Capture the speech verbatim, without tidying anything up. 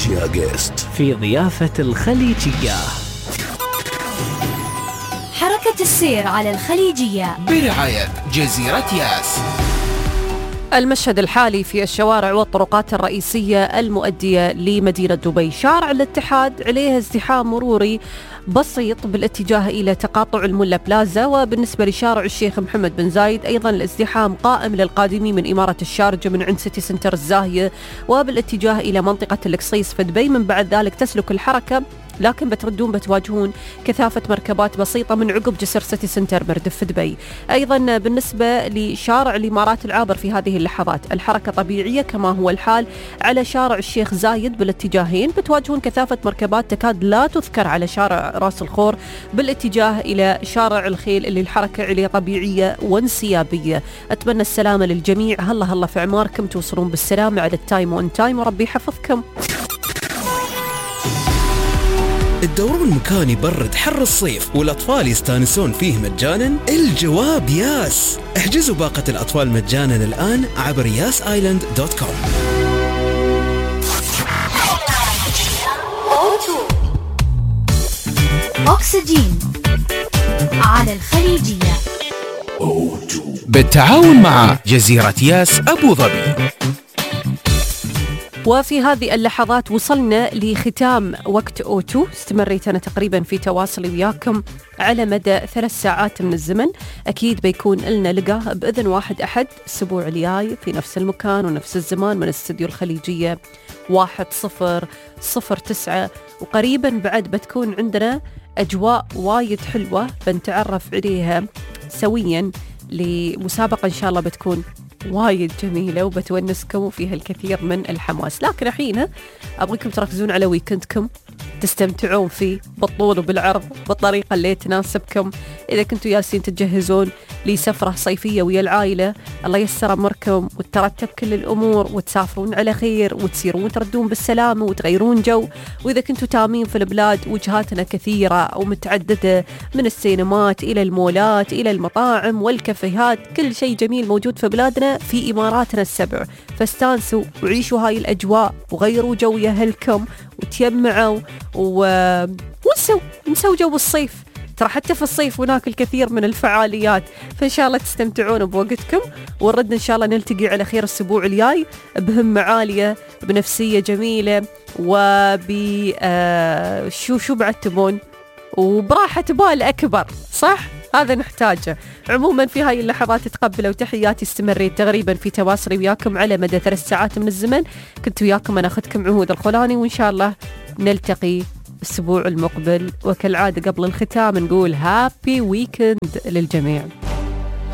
سبيشال جيست في ضيافة الخليجية. حركة السير على الخليجية برعاية جزيرة ياس. المشهد الحالي في الشوارع والطرقات الرئيسية المؤدية لمدينة دبي. شارع الاتحاد عليه ازدحام مروري بسيط بالاتجاه إلى تقاطع الملا بلازا، وبالنسبة لشارع الشيخ محمد بن زايد أيضا الازدحام قائم للقادمين من إمارة الشارجة من عند سيتي سنتر الزاهية وبالاتجاه إلى منطقة القصيص في دبي. من بعد ذلك تسلك الحركة، لكن بتردون بتواجهون كثافة مركبات بسيطة من عقب جسر سيتي سنتر مردف في دبي. أيضا بالنسبة لشارع الإمارات العابر في هذه اللحظات الحركة طبيعية كما هو الحال على شارع الشيخ زايد بالاتجاهين، بتواجهون كثافة مركبات تكاد لا تذكر على شارع راس الخور بالاتجاه إلى شارع الخيل اللي الحركة عليه طبيعية وانسيابية. أتمنى السلامة للجميع، هلا هلا في عماركم توصلون بالسلامة على التايم وان تايم وربي يحفظكم. الدورون مكان يبرد حر الصيف والأطفال يستانسون فيه مجانا؟ الجواب ياس. احجزوا باقة الأطفال مجانا الآن عبر ياس آيلاند دوت كوم. أكسجين على الخليجية بالتعاون مع جزيرة ياس أبو ظبي. وفي هذه اللحظات وصلنا لختام وقت أوتو. استمريت أنا تقريبا في تواصلي وياكم على مدى ثلاث ساعات من الزمن. أكيد بيكون لنا لقاء بإذن واحد أحد الأسبوع الجاي في نفس المكان ونفس الزمان من استوديو الخليجية واحد صفر صفر تسعة. وقريبا بعد بتكون عندنا أجواء وايد حلوة بنتعرف عليها سويا لمسابقة إن شاء الله بتكون وايد جميلة وبتونسكم وفيها الكثير من الحماس. لكن الحين أبغيكم تركزون على ويكندكم، تستمتعون فيه بالطول وبالعرض بالطريقة اللي تناسبكم. إذا كنتوا ياسين تجهزون لسفرة صيفية ويا العائلة، الله يسر أمركم وترتب كل الأمور وتسافرون على خير وتسيرون وتردون بالسلامة وتغيرون جو. وإذا كنتوا تامين في البلاد وجهاتنا كثيرة ومتعددة من السينمات إلى المولات إلى المطاعم والكافيهات، كل شيء جميل موجود في بلادنا في إماراتنا السبع. فاستانسوا وعيشوا هاي الأجواء وغيروا جو يا أهلكم وتيمعوا و... ونسوا نسوا جو الصيف. ترى حتى في الصيف هناك الكثير من الفعاليات، فإن شاء الله تستمتعون بوقتكم ونرد إن شاء الله نلتقي على خير الأسبوع الجاي بهمة عالية بنفسية جميلة وب آه شو شو بعد تبون وبراحة بال أكبر، صح؟ هذا نحتاجه. عموما في هاي اللحظات تقبلوا تحياتي. استمريت تقريبا في تواصلي وياكم على مدى ثلاث ساعات من الزمن. كنت وياكم أنا أخذكم عهود الخولاني، وإن شاء الله نلتقي الأسبوع المقبل. وكالعادة قبل الختام نقول هابي ويكند للجميع.